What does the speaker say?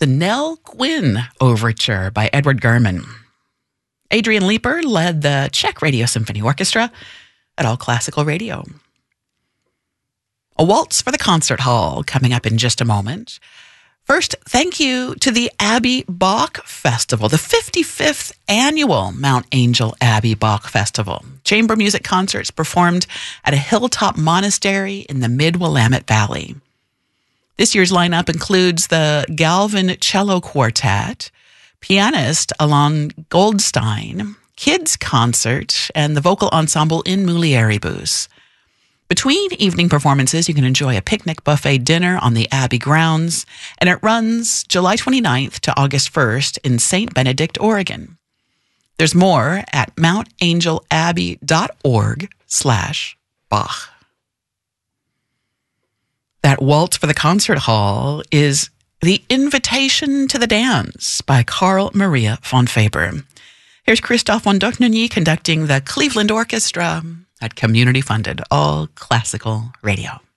the Nell Gwyn Overture by Edward German. Adrian Leeper led the Czech Radio Symphony Orchestra at All Classical Radio. A waltz for the concert hall coming up in just a moment. First, thank you to the Abbey Bach Festival, the 55th annual Mount Angel Abbey Bach Festival. Chamber music concerts performed at a hilltop monastery in the Mid-Willamette Valley. This year's lineup includes the Galvin Cello Quartet, pianist Alon Goldstein, kids concert, and the vocal ensemble in Mulieribus. Between evening performances, you can enjoy a picnic buffet dinner on the Abbey grounds, and it runs July 29th to August 1st in St. Benedict, Oregon. There's more at mountangelabbey.org/Bach. That waltz for the concert hall is The Invitation to the Dance by Carl Maria von Faber. Here's Christoph von Dohnanyi conducting the Cleveland Orchestra at community-funded All Classical Radio.